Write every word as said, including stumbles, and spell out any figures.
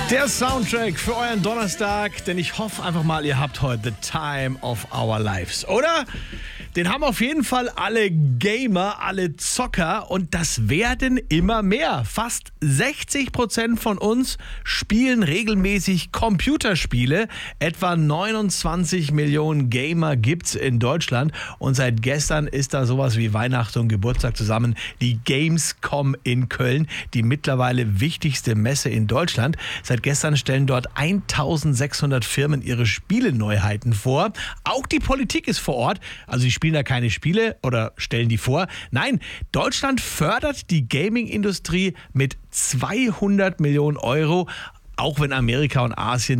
Der Soundtrack für euren Donnerstag, denn ich hoffe einfach mal, ihr habt heute the time of our lives, oder? Den haben auf jeden Fall alle Gamer, alle Zocker und das werden immer mehr. Fast sechzig Prozent von uns spielen regelmäßig Computerspiele. Etwa neunundzwanzig Millionen Gamer gibt's in Deutschland und seit gestern ist da sowas wie Weihnachten und Geburtstag zusammen. Die Gamescom in Köln, die mittlerweile wichtigste Messe in Deutschland. Seit gestern stellen dort eintausendsechshundert Firmen ihre Spieleneuheiten vor. Auch die Politik ist vor Ort, also die spielen da keine Spiele oder stellen die vor. Nein, Deutschland fördert die Gaming-Industrie mit zweihundert Millionen Euro, auch wenn Amerika und Asien